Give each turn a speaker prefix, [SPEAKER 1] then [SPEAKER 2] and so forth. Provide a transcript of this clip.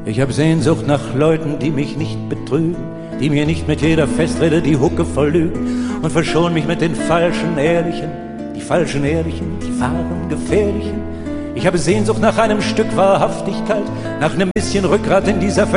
[SPEAKER 1] Ich hab Sehnsucht nach Leuten, die mich nicht betrügen, die mir nicht mit jeder Festrede die Hucke voll lügen und verschon mich mit den falschen Ehrlichen, die falschen Ehrlichen, die wahren Gefährlichen. Ich habe Sehnsucht nach einem Stück Wahrhaftigkeit, nach einem bisschen Rückgrat in dieser